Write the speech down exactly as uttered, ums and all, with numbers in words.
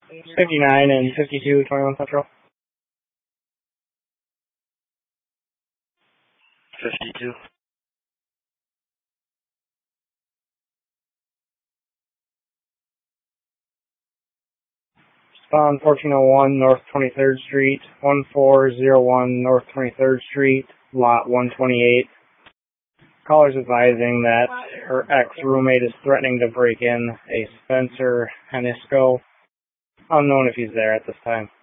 fifty-nine and fifty-two, twenty-one Central. fifty-two. Spawn fourteen oh one North twenty-third Street, one four zero one North twenty-third Street, Lot one twenty-eight. Caller's advising that her ex-roommate is threatening to break in a Spencer Hanisco. Unknown if he's there at this time.